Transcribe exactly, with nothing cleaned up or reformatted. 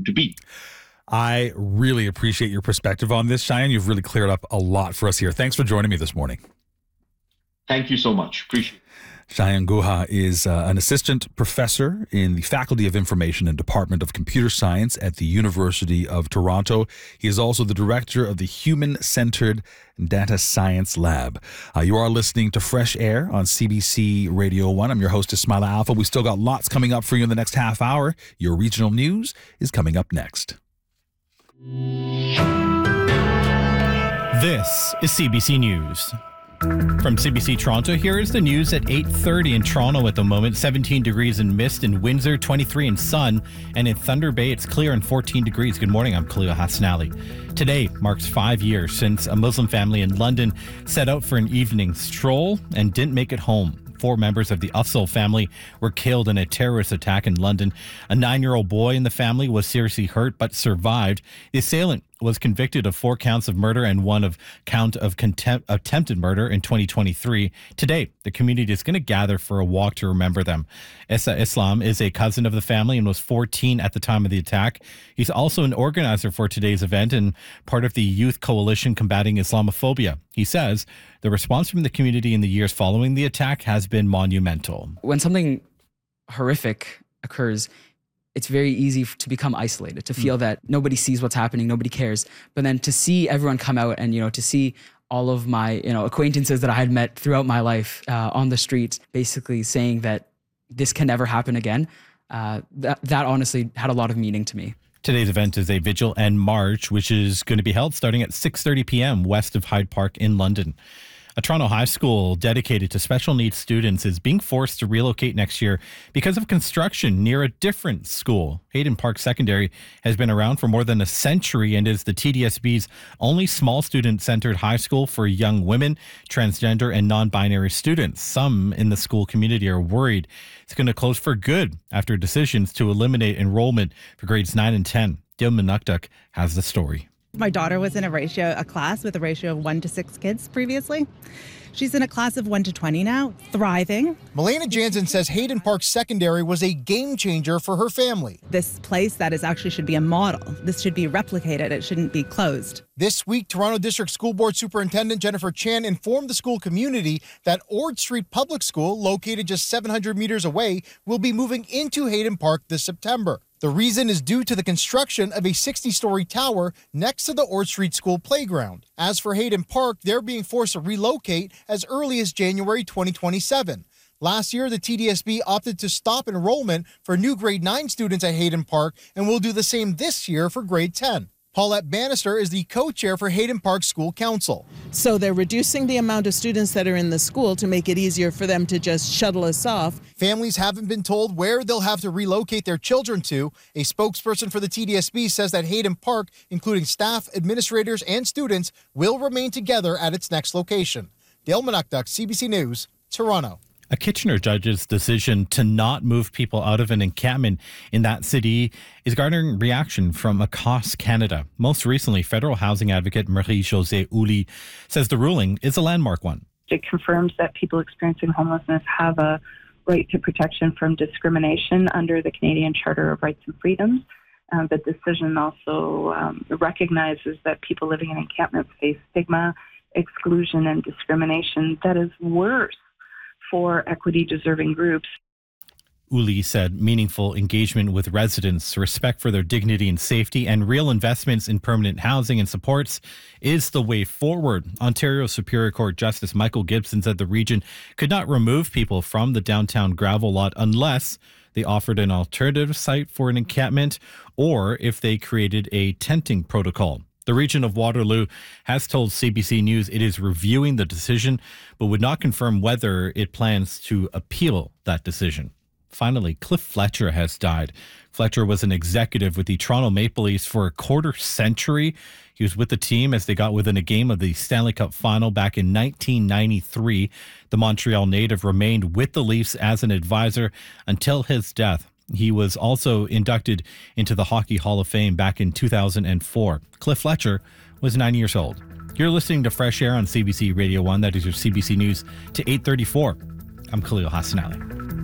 to be. I really appreciate your perspective on this, Cheyenne. You've really cleared up a lot for us here. Thanks for joining me this morning. Thank you so much. Appreciate it. Cheyenne Guha is uh, an assistant professor in the Faculty of Information and Department of Computer Science at the University of Toronto. He is also the director of the Human-Centered Data Science Lab. Uh, you are listening to Fresh Air on C B C Radio one. I'm your host, Ismaila Alfa. We still got lots coming up for you in the next half hour. Your regional news is coming up next. This is C B C News. From C B C Toronto, here is the news at eight thirty in Toronto at the moment. seventeen degrees in mist in Windsor, twenty-three in sun, and in Thunder Bay it's clear and fourteen degrees. Good morning, I'm Khalil Hassanali. Today marks five years since a Muslim family in London set out for an evening stroll and didn't make it home. Four members of the Ussel family were killed in a terrorist attack in London. A nine-year-old boy in the family was seriously hurt but survived. The assailant was convicted of four counts of murder and one of count of contempt, attempted murder in twenty twenty-three. Today, the community is going to gather for a walk to remember them. Issa Islam is a cousin of the family and was fourteen at the time of the attack. He's also an organizer for today's event and part of the Youth Coalition Combating Islamophobia. He says the response from the community in the years following the attack has been monumental. When something horrific occurs, it's very easy to become isolated, to feel mm. that nobody sees what's happening, nobody cares. But then to see everyone come out and, you know, to see all of my, you know, acquaintances that I had met throughout my life uh, on the streets, basically saying that this can never happen again, uh, that, that honestly had a lot of meaning to me. Today's event is a vigil and march, which is going to be held starting at six thirty p.m. west of Hyde Park in London. A Toronto high school dedicated to special needs students is being forced to relocate next year because of construction near a different school. Hayden Park Secondary has been around for more than a century and is the T D S B's only small student-centered high school for young women, transgender, and non-binary students. Some in the school community are worried it's going to close for good after decisions to eliminate enrollment for grades nine and ten. Dil Manukduk has the story. My daughter was in a ratio, a class with a ratio of one to six kids previously. She's in a class of one to twenty now, thriving. Melena Jansen says Hayden Park Secondary was a game changer for her family. This place that is actually should be a model. This should be replicated. It shouldn't be closed. This week, Toronto District School Board Superintendent Jennifer Chan informed the school community that Ord Street Public School, located just seven hundred meters away, will be moving into Hayden Park this September. The reason is due to the construction of a sixty-story tower next to the Ord Street School playground. As for Hayden Park, they're being forced to relocate as early as January twenty twenty-seven. Last year, the T D S B opted to stop enrollment for new grade nine students at Hayden Park and will do the same this year for grade ten. Paulette Bannister is the co-chair for Hayden Park School Council. So they're reducing the amount of students that are in the school to make it easier for them to just shuttle us off. Families haven't been told where they'll have to relocate their children to. A spokesperson for the T D S B says that Hayden Park, including staff, administrators, and students, will remain together at its next location. Dale Manukduk, C B C News, Toronto. A Kitchener judge's decision to not move people out of an encampment in that city is garnering reaction from across Canada. Most recently, federal housing advocate Marie-Josée Houle says the ruling is a landmark one. It confirms that people experiencing homelessness have a right to protection from discrimination under the Canadian Charter of Rights and Freedoms. Uh, the decision also um, recognizes that people living in encampments face stigma, exclusion, and discrimination that is worse for equity-deserving groups. Houle said meaningful engagement with residents, respect for their dignity and safety, and real investments in permanent housing and supports is the way forward. Ontario Superior Court Justice Michael Gibson said the region could not remove people from the downtown gravel lot unless they offered an alternative site for an encampment or if they created a tenting protocol. The region of Waterloo has told C B C News it is reviewing the decision, but would not confirm whether it plans to appeal that decision. Finally, Cliff Fletcher has died. Fletcher was an executive with the Toronto Maple Leafs for a quarter century. He was with the team as they got within a game of the Stanley Cup final back in nineteen ninety-three. The Montreal native remained with the Leafs as an advisor until his death. He was also inducted into the Hockey Hall of Fame back in two thousand four. Cliff Fletcher was nine years old. You're listening to Fresh Air on C B C Radio one. That is your C B C News to eight thirty-four. I'm Khalil Hassanali.